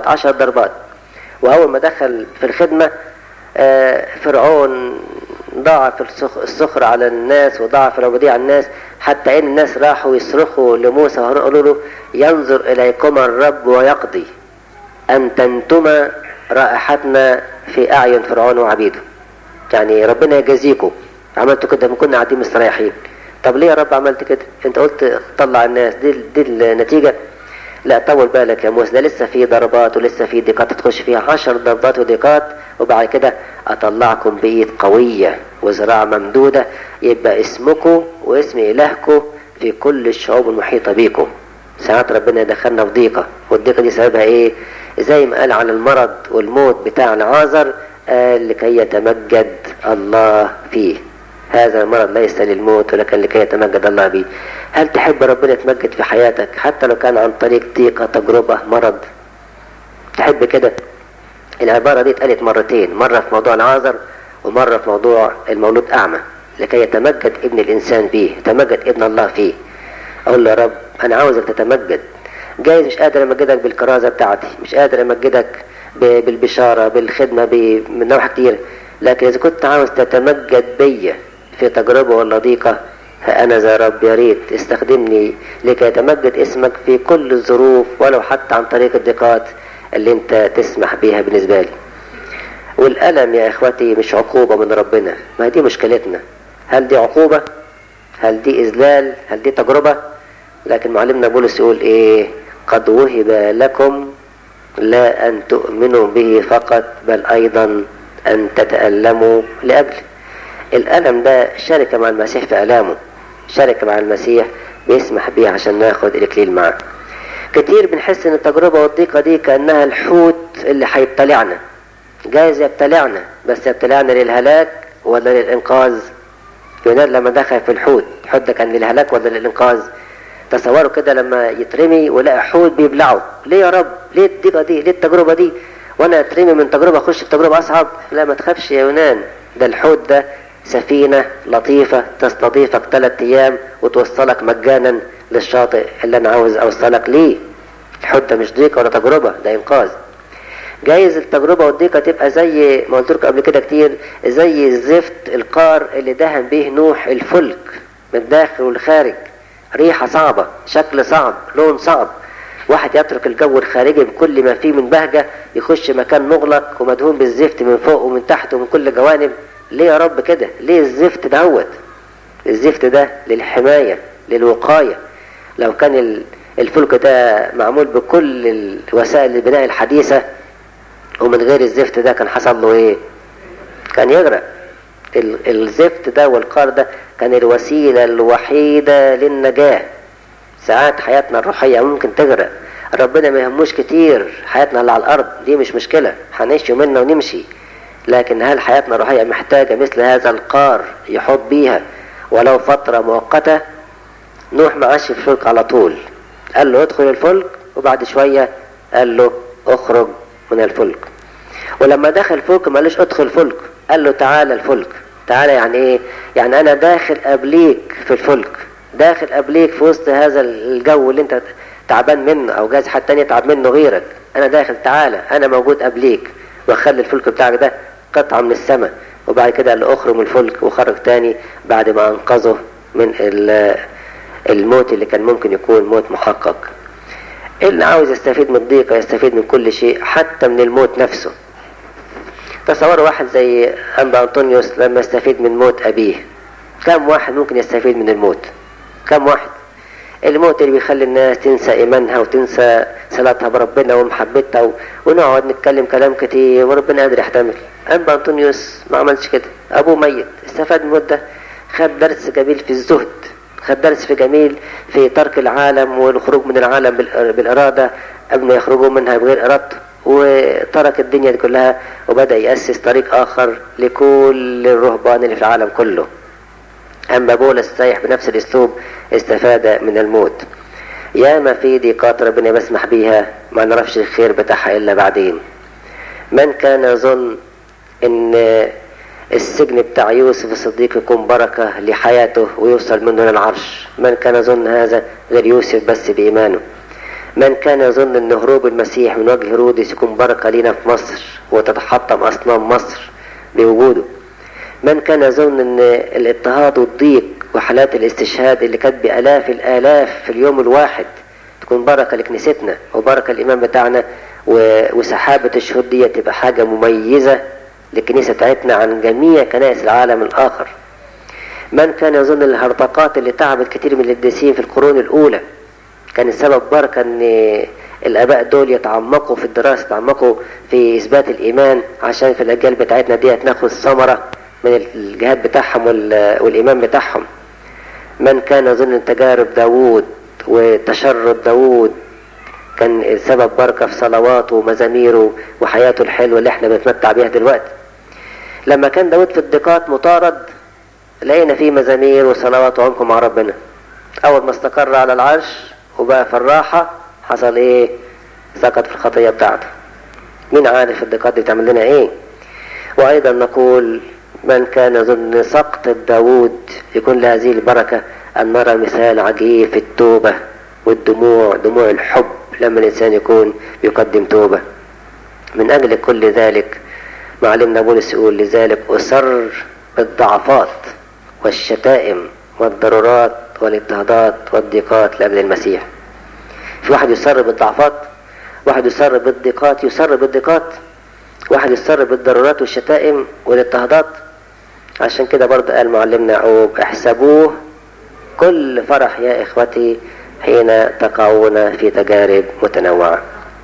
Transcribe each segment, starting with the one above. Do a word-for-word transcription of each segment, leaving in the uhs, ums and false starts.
عشر ضربات. وأول ما دخل في الخدمة فرعون ضاعف السخر على الناس وضاعف العبودية على الناس، حتى ان الناس راحوا يصرخوا لموسى وقالوا له ينظر اليكما الرب ويقضي ان تنتما رائحتنا في اعين فرعون وعبيده. يعني ربنا يجازيكم، عملتوا كده ما كنا قاعدين مستريحين. طب ليه يا رب عملت كده؟ انت قلت طلع الناس، دي, دي النتيجة. لا طول بالك يا موسى، ده لسه في ضربات ولسه في ضيقات تخش فيها، عشر ضربات وضيقات وبعد كده اطلعكم بايد قوية وذراع ممدودة، يبقى اسمكم واسم الهكم في كل الشعوب المحيطة بيكم. ساعات ربنا يدخلنا في ضيقة، والضيقة دي سببها ايه؟ زي ما قال عن المرض والموت بتاع العازر، قال لكي يتمجد الله فيه. هذا المرض ليس للموت ولكن لكي يتمجد الله به. هل تحب ربنا يتمجد في حياتك حتى لو كان عن طريق ضيقة، تجربة، مرض؟ تحب كده؟ العبارة دي اتقالت مرتين، مرة في موضوع العازر ومرة في موضوع المولود أعمى، لكي يتمجد ابن الإنسان فيه، يتمجد ابن الله فيه. أقول له يا رب أنا عاوزك تتمجد. جايز مش قادر أمجدك بالكرازة بتاعتي، مش قادر أمجدك بالبشارة بالخدمة من نوع كتير، لكن إذا كنت عاوز تتمجد بيا في تجربة ولا ضيقة، فأنا يا رب يا ريت استخدمني لكي يتمجد اسمك في كل الظروف، ولو حتى عن طريق الضيقات اللي انت تسمح بيها بالنسبة لي. والألم يا إخوتي مش عقوبة من ربنا، ما دي مشكلتنا. هل دي عقوبة؟ هل دي إذلال؟ هل دي تجربة؟ لكن معلمنا بولس يقول إيه؟ قد وهب لكم لا أن تؤمنوا به فقط بل أيضا أن تتألموا لأجله. الألم ده شركة مع المسيح في ألامه، شركة مع المسيح بيسمح بيه عشان ناخد الإكليل معه. كتير بنحس ان التجربة والضيقة دي كأنها الحوت اللي هيبتلعنا. جايز يبتلعنا، بس يبتلعنا للهلاك ولا للإنقاذ؟ يونان لما دخل في الحوت، الحوت ده كان للهلاك ولا للإنقاذ؟ تصوروا كده لما يترمي ولقى حوت بيبلعه، ليه يا رب؟ ليه الضيقة دي؟ ليه التجربة دي؟ وانا اترمي من تجربة اخش في تجربة اصعب؟ لا ما تخافش يا يونان، ده الحوت ده سفينة لطيفة تستضيفك ثلاث ايام وتوصلك مجانا للشاطئ اللي انا عاوز اوصلك ليه. الحوت ده مش ضيقة ولا تجربة، ده انقاذ. جايز التجربة والضيقة تبقى زي ما قلت لكم قبل كده كتير، زي الزفت القار اللي دهن به نوح الفلك من الداخل والخارج، ريحة صعبة، شكل صعب، لون صعب. واحد يترك الجو الخارجي بكل ما فيه من بهجة يخش مكان مغلق ومدهون بالزفت من فوق ومن تحت ومن كل جوانب. ليه يا رب كده؟ ليه الزفت دوت؟ الزفت ده للحماية، للوقاية. لو كان الفلك ده معمول بكل الوسائل البناء الحديثة ومن غير الزفت ده كان حصل له ايه؟ كان يغرق. الزفت ده والقار ده كان الوسيلة الوحيدة للنجاة. ساعات حياتنا الروحية ممكن تغرق، ربنا ما يهموش كتير حياتنا اللي على الأرض دي مش مشكلة، هنعيش يومنا ونمشي. لكن هل حياتنا الروحية محتاجة مثل هذا القار يحط بيها ولو فترة مؤقتة؟ نوح ما عاش في الفلك على طول، قال له ادخل الفلك وبعد شوية قال له اخرج من الفلك. ولما دخل الفلك ما قالوش ادخل الفلك، قال له تعالى الفلك. تعالى يعني ايه؟ يعني انا داخل قبليك في الفلك، داخل قبليك في وسط هذا الجو اللي انت تعبان منه او جاز حد تاني يتعب منه غيرك. انا داخل، تعالى انا موجود قبليك، وخلي الفلك بتاعك ده قطعة من السماء. وبعد كده قال له اخرج من الفلك، وخرج تاني بعد ما انقذه من الموت اللي كان ممكن يكون موت محقق. اللي عاوز يستفيد من الضيقة يستفيد من كل شيء، حتى من الموت نفسه. تصوروا واحد زي أنبا أنطونيوس لما يستفيد من موت أبيه. كم واحد ممكن يستفيد من الموت؟ كم واحد؟ الموت اللي بيخلي الناس تنسى إيمانها وتنسى صلاتها بربنا ومحبتها و... ونقعد نتكلم كلام كتير وربنا قادر يحتمل. أنبا أنطونيوس ما عملش كده، أبوه ميت، استفاد من الموت ده، خد درس جميل في الزهد، خد درس في جميل في ترك العالم والخروج من العالم بالإرادة قبل ما يخرجوا منها بغير إرادته، وترك الدنيا دي كلها وبدأ يأسس طريق آخر لكل الرهبان اللي في العالم كله. أما بولس السايح بنفس الأسلوب استفاد من الموت. ياما في ضيقات ربنا بسمح بيها ما نعرفش الخير بتاعها إلا بعدين. من كان يظن إن السجن بتاع يوسف الصديق يكون بركة لحياته ويوصل منه للعرش؟ من كان يظن هذا غير يوسف بس بإيمانه. من كان يظن ان هروب المسيح من وجه هيرودس يكون بركة لنا في مصر وتتحطم اصنام مصر بوجوده. من كان يظن ان الاضطهاد والضيق وحالات الاستشهاد اللي كانت بالاف الالاف في اليوم الواحد تكون بركة لكنيستنا وبركة الإيمان بتاعنا، وسحابة الشهود دي تبقى حاجة مميزة للكنيسة بتاعتنا عن جميع كنائس العالم الآخر. من كان يظن الهرطقات اللي تعبت كتير من القديسين في القرون الأولى كان السبب بركة ان الآباء دول يتعمقوا في الدراسة، يتعمقوا في إثبات الإيمان عشان في الأجيال بتاعتنا دي ناخد ثمرة من الجهاد بتاعهم والإيمان بتاعهم. من كان يظن تجارب داوود وتشرد داوود كان سبب بركة في صلواته ومزاميره وحياته الحلوة اللي احنا بنتمتع بيها دلوقتي. لما كان داوود في الضيقات مطارد لقينا فيه مزامير وصلوات وعمق مع ربنا. اول ما استقر على العرش وبقى في الراحة حصل ايه؟ سقط في الخطية بتاعته. مين عارف الضيقات دي بتعمل لنا ايه؟ وايضا نقول من كان يظن سقط داوود يكون لهذه البركة أن نرى مثال عجيب في التوبة والدموع، دموع الحب لما الإنسان يكون يقدم توبة. من أجل كل ذلك معلمنا بولس يقول لذلك أسر بالضعفات والشتائم والضرورات والاضطهادات والضيقات لأجل المسيح. في واحد يسر بالضعفات، واحد يسر بالضيقات، يسر بالضيقات، واحد يسر بالضرورات والشتائم والاضطهادات. عشان كده برضه قال معلمنا يعقوب احسبوه كل فرح يا إخوتي حين تقعون في تجارب متنوعة.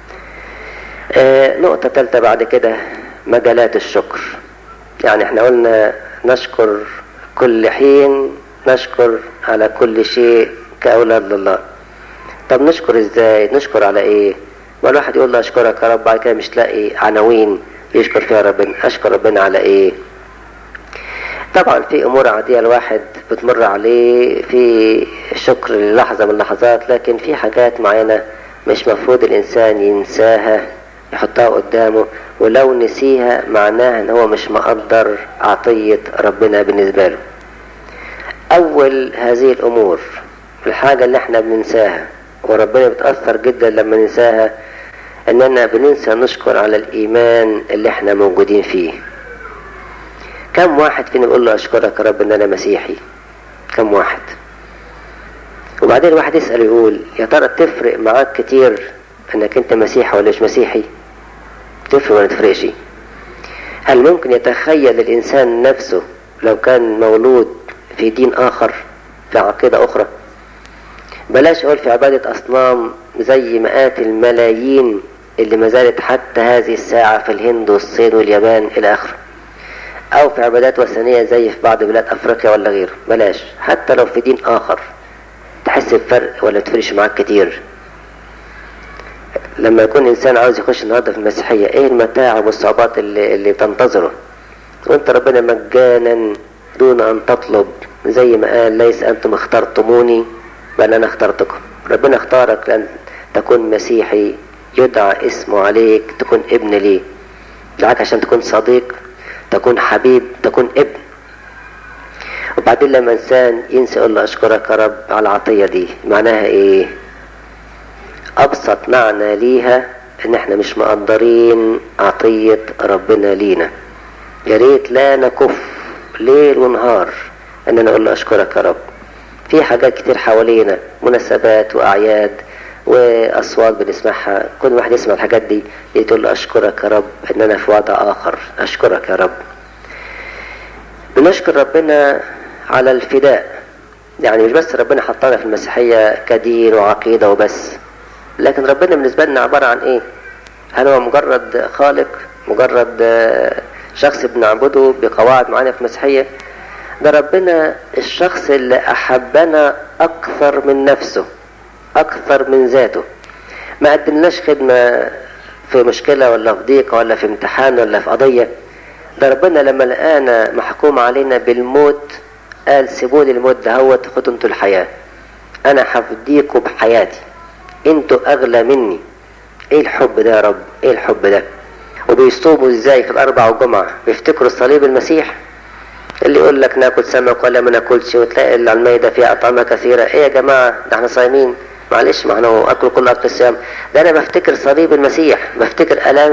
آه نقطة ثالثة بعد كده مجالات الشكر. يعني احنا قلنا نشكر كل حين، نشكر على كل شيء كأولاد لله. طب نشكر ازاي؟ نشكر على ايه؟ ما الواحد يقول له اشكرك يا رب بعد كده مش لاقي عناوين يشكر فيها ربنا. اشكر ربنا على ايه؟ طبعا في امور عادية الواحد بتمر عليه في شكر للحظة من اللحظات، لكن في حاجات معينة مش مفروض الانسان ينساها يحطها قدامه، ولو نسيها معناها ان هو مش مقدر عطية ربنا بالنسبة له. اول هذه الامور الحاجة اللي احنا بننساها وربنا بتأثر جدا لما ننساها، اننا بننسى نشكر على الايمان اللي احنا موجودين فيه. كم واحد فينا يقول له اشكرك يا رب ان انا مسيحي؟ كم واحد؟ وبعدين الواحد يسأل يقول يا ترى تفرق معاك كتير انك انت مسيحي ولا مش مسيحي؟ تفرق ولا تفرقش؟ هل ممكن يتخيل الانسان نفسه لو كان مولود في دين اخر، في عقيدة اخرى؟ بلاش اقول في عبادة اصنام زي مئات الملايين اللي ما زالت حتى هذه الساعة في الهند والصين واليابان الى اخره، او في عبادات وثنية زي في بعض بلاد افريقيا ولا غيره. بلاش حتى لو في دين اخر، تحس بفرق ولا تفرقش معاك كتير؟ لما يكون انسان عاوز يخش النهارده في المسيحية، ايه المتاعب والصعوبات اللي, اللي تنتظره وانت ربنا مجانا دون ان تطلب؟ زي ما قال ليس انتم اخترتموني بل انا اخترتكم. ربنا اختارك لان تكون مسيحي يدعى اسمه عليك، تكون ابن ليه، دعاك عشان تكون صديق، تكون حبيب، تكون ابن. وبعدين لما انسان ينسى يقول له اشكرك يا رب على العطية دي، معناها ايه؟ ابسط معنى ليها ان احنا مش مقدرين عطية ربنا لينا. يا ريت لا نكف ليل ونهار ان انا اقول له اشكرك يا رب. في حاجات كتير حوالينا، مناسبات واعياد واصوات بنسمعها، كل واحد يسمع الحاجات دي يقول له اشكرك يا رب ان انا في وضع اخر، اشكرك يا رب. بنشكر ربنا على الفداء. يعني مش بس ربنا حطنا في المسيحية كدين وعقيدة وبس، لكن ربنا بالنسبة لنا عبارة عن ايه؟ هل هو مجرد خالق، مجرد شخص بنعبده بقواعد معينة في المسيحية؟ ده ربنا الشخص اللي احبنا اكثر من نفسه، اكثر من ذاته. ما قدمناش خدمة في مشكلة ولا في ضيقة ولا في امتحان ولا في قضية. ده ربنا لما لقانا محكوم علينا بالموت قال سيبوني الموت ده، هو خدوا انتوا الحياة، انا هفديكوا بحياتي، انتوا اغلى مني. ايه الحب ده يا رب؟ ايه الحب ده؟ وبيصوموا ازاي في الاربع والجمعة؟ بيفتكروا الصليب المسيح. اللي يقول لك ناكل سمك ولا ما ناكلش، وتلاقي اللي على الميدة فيها اطعمة كثيرة. ايه يا جماعة؟ ده احنا صايمين. معلش، ما انا اكل كل اكل الصيام ده انا بفتكر صليب المسيح، بفتكر الام